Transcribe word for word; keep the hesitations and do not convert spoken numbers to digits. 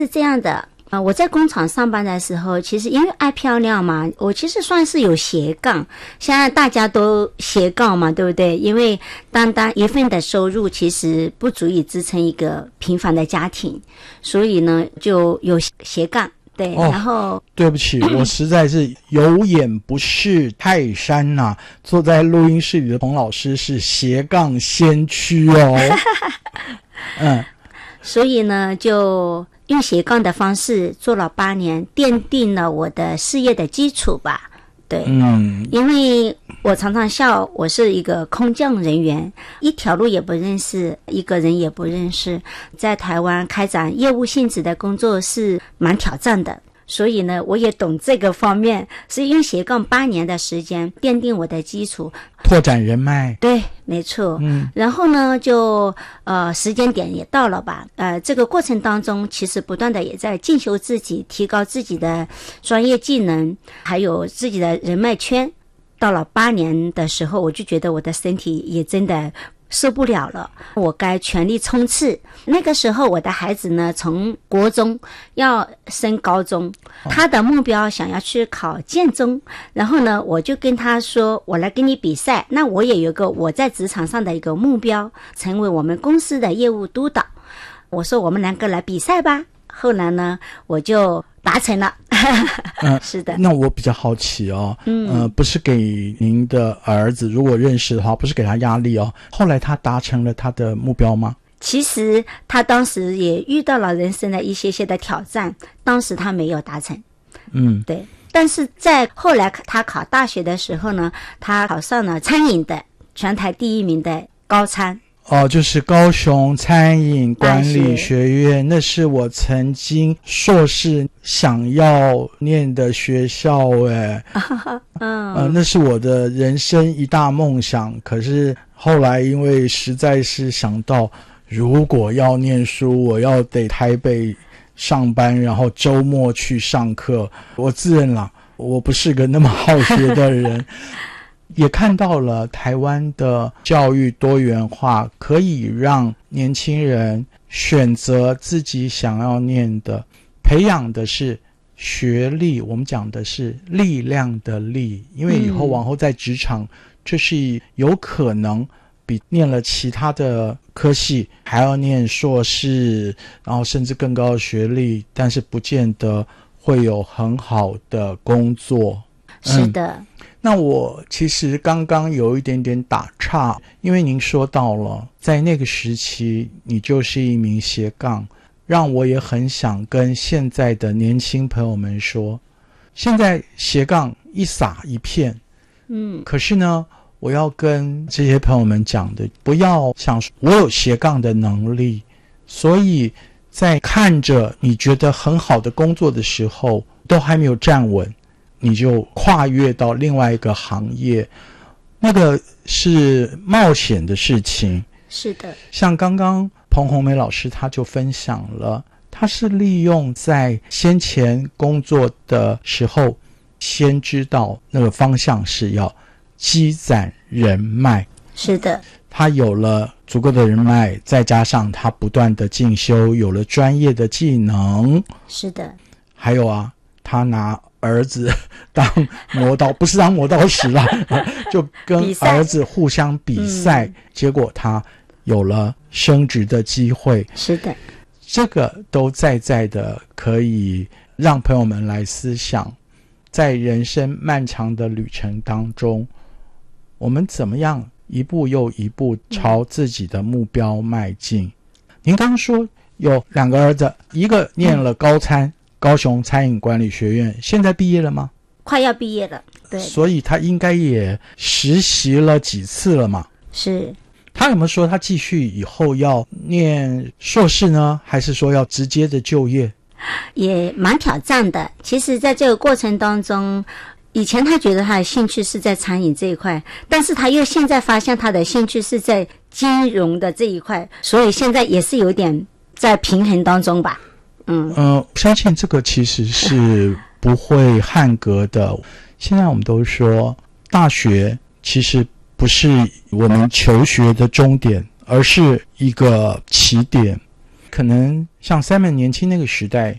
是这样的。呃，我在工厂上班的时候，其实因为爱漂亮嘛，我其实算是有斜杠。现在大家都斜杠嘛，对不对？因为单单一份的收入其实不足以支撑一个平凡的家庭，所以呢，就有斜杠。对， 哦、 然后对不起，我实在是有眼不识泰山呐、啊！坐在录音室里的彭老师是斜杠先驱哦。嗯， 所以呢，就用斜杠的方式做了八年，奠定了我的事业的基础吧。对， 嗯， 因为我常常笑，我是一个空降人员，一条路也不认识，一个人也不认识，在台湾开展业务性质的工作是蛮挑战的。所以呢，我也懂这个方面，是用斜杠八年的时间奠定我的基础， 拓展人脉。 对，没错。 嗯， 然后呢，就呃时间点也到了吧。呃，这个过程当中，其实不断的也在进修自己，提高自己的专业技能，还有自己的人脉圈。到了八年的时候，我就觉得我的身体也真的受不了了，我该全力冲刺。那个时候我的孩子呢，从国中要升高中，他的目标想要去考建中，然后呢我就跟他说，我来跟你比赛，那我也有个我在职场上的一个目标，成为我们公司的业务督导。我说我们两个来比赛吧，后来呢我就达成了。 嗯， 是的。 那我比较好奇哦， 嗯， 呃，不是给您的儿子，如果认识的话，不是给他压力哦。后来他达成了他的目标吗？ 其实他当时也遇到了人生的一些些的挑战，当时他没有达成。 嗯， 对。但是在后来他考大学的时候呢，他考上了餐饮的全台第一名的高餐。 哦，就是高雄餐饮管理学院，那是我曾经硕士想要念的学校诶。 嗯， 呃，那是我的人生一大梦想。可是后来因为实在是想到，如果要念书，我要得台北上班，然后周末去上课。我自认啦，我不是个那么好学的人。也看到了台湾的教育多元化，可以让年轻人选择自己想要念的，培养的是学历，我们讲的是力量的力，因为以后往后在职场，这是有可能比念了其他的科系还要念硕士，然后甚至更高的学历，但是不见得会有很好的工作。 是的。嗯， 那我其实刚刚有一点点打岔，因为您说到了在那个时期你就是一名斜杠，让我也很想跟现在的年轻朋友们说，现在斜杠一撒一片， 嗯， 可是呢我要跟这些朋友们讲的，不要想说我有斜杠的能力，所以在看着你觉得很好的工作的时候都还没有站稳，你就跨越到另外一个行业，那个是冒险的事情。 是的。 像刚刚彭红梅老师他就分享了，他是利用在先前工作的时候，先知道那个方向是要积攒人脉。 是的。 他有了足够的人脉，再加上他不断的进修，有了专业的技能。 是的。 还有啊，他拿儿子当磨刀，不是当磨刀石啦，就跟儿子互相比赛，嗯，结果他有了升职的机会。 是的， 这个都在在的可以让朋友们来思想，在人生漫长的旅程当中，我们怎么样一步又一步朝自己的目标迈进。嗯，您刚刚说有两个儿子，一个念了高餐，嗯，高雄餐饮管理学院，现在毕业了吗？ 快要毕业了。对， 所以他应该也实习了几次了嘛。 是。 他有没有说他继续以后要念硕士呢，还是说要直接的就业？ 也蛮挑战的。其实在这个过程当中，以前他觉得他的兴趣是在餐饮这一块，但是他又现在发现他的兴趣是在金融的这一块，所以现在也是有点在平衡当中吧。嗯呃，相信这个其实是不会汉格的。现在我们都说大学其实不是我们求学的终点，而是一个起点。 可能像 Simon 年轻那个时代，